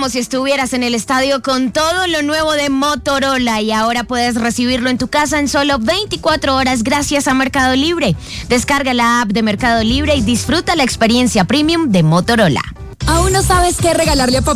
como si estuvieras en el estadio con todo lo nuevo de Motorola y ahora puedes recibirlo en tu casa en solo 24 horas gracias a Mercado Libre. Descarga la app de Mercado Libre y disfruta la experiencia premium de Motorola. ¿Aún no sabes qué regalarle a papá